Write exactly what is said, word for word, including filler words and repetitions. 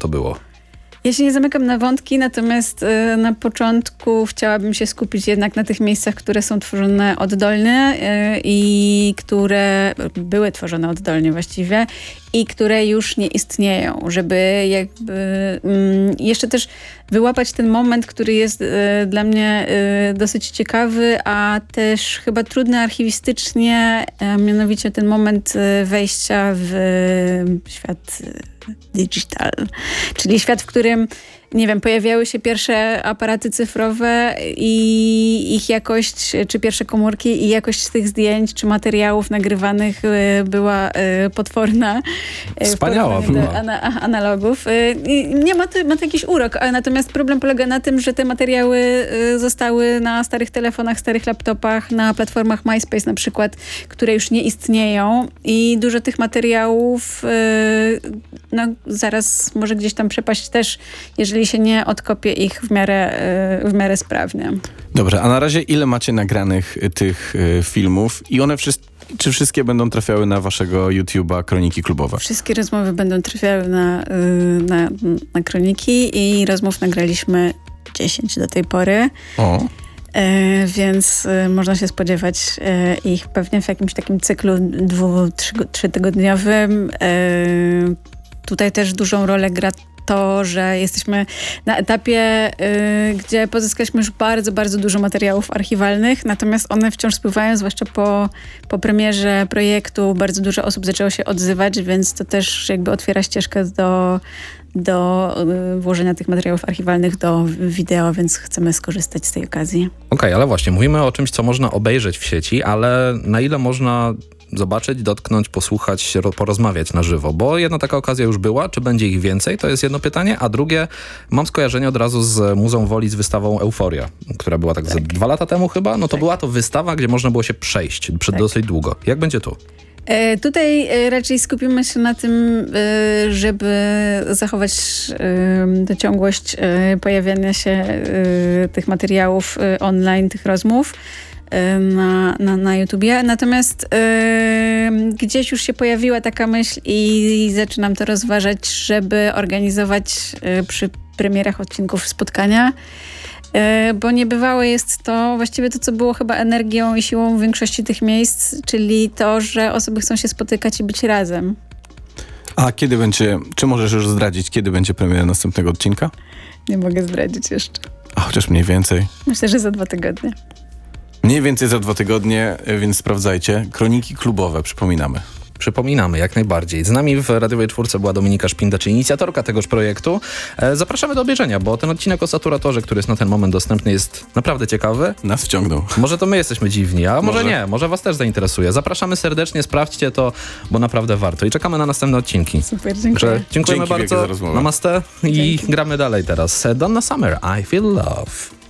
to było? Ja się nie zamykam na wątki, natomiast y, na początku chciałabym się skupić jednak na tych miejscach, które są tworzone oddolnie y, i które były tworzone oddolnie właściwie i które już nie istnieją, żeby jakby y, jeszcze też wyłapać ten moment, który jest y, dla mnie y, dosyć ciekawy, a też chyba trudny archiwistycznie, a mianowicie ten moment y, wejścia w y, świat y, digital, czyli świat, w którym, nie wiem, pojawiały się pierwsze aparaty cyfrowe i ich jakość, czy pierwsze komórki i jakość tych zdjęć, czy materiałów nagrywanych była potworna. Wspaniała w do ana- analogów. Nie, ma to, ma to jakiś urok, natomiast problem polega na tym, że te materiały zostały na starych telefonach, starych laptopach, na platformach MySpace na przykład, które już nie istnieją i dużo tych materiałów no, zaraz może gdzieś tam przepaść też, jeżeli się nie odkopie ich w miarę, w miarę sprawnie. Dobrze, a na razie ile macie nagranych tych filmów i one wszystkie, czy wszystkie będą trafiały na waszego YouTube'a Kroniki Klubowe? Wszystkie rozmowy będą trafiały na, na, na Kroniki i rozmów nagraliśmy dziesięć do tej pory. O. E, więc e, można się spodziewać e, ich pewnie w jakimś takim cyklu dwu, trzy, trzytygodniowym. E, tutaj też dużą rolę gra to, że jesteśmy na etapie, y, gdzie pozyskaliśmy już bardzo, bardzo dużo materiałów archiwalnych, natomiast one wciąż spływają, zwłaszcza po, po premierze projektu. Bardzo dużo osób zaczęło się odzywać, więc to też jakby otwiera ścieżkę do, do y, włożenia tych materiałów archiwalnych do wideo, więc chcemy skorzystać z tej okazji. Okej, okay, ale właśnie, mówimy o czymś, co można obejrzeć w sieci, ale na ile można zobaczyć, dotknąć, posłuchać, porozmawiać na żywo, bo jedna taka okazja już była, czy będzie ich więcej, to jest jedno pytanie, a drugie, mam skojarzenie od razu z Muzeum Woli z wystawą Euforia, która była tak, tak. ze dwa lata temu chyba, no to tak. była to wystawa, gdzie można było się przejść przed tak. dosyć długo. Jak będzie tu? E, tutaj e, raczej skupimy się na tym, e, żeby zachować e, dociągłość e, pojawiania się e, tych materiałów e, online, tych rozmów na, na, na YouTubie. Natomiast yy, gdzieś już się pojawiła taka myśl i zaczynam to rozważać, żeby organizować yy, przy premierach odcinków spotkania, yy, bo niebywałe jest to, właściwie to, co było chyba energią i siłą większości tych miejsc, czyli to, że osoby chcą się spotykać i być razem. A kiedy będzie, czy możesz już zdradzić, kiedy będzie premiera następnego odcinka? Nie mogę zdradzić jeszcze. A chociaż mniej więcej? Myślę, że za dwa tygodnie. Mniej więcej za dwa tygodnie, więc sprawdzajcie. Kroniki Klubowe, przypominamy. Przypominamy, jak najbardziej. Z nami w Radiowej Czwórce była Dominika Szpinda, czyli inicjatorka tegoż projektu. E, zapraszamy do obejrzenia, bo ten odcinek o saturatorze, który jest na ten moment dostępny, jest naprawdę ciekawy. Nas wciągnął. Może to my jesteśmy dziwni, a może, może nie, może was też zainteresuje. Zapraszamy serdecznie, sprawdźcie to, bo naprawdę warto. I czekamy na następne odcinki. Super, dziękuję. Dziękujemy Dzięki bardzo. Namaste i Dzięki. gramy dalej teraz. Donna Summer, I Feel Love.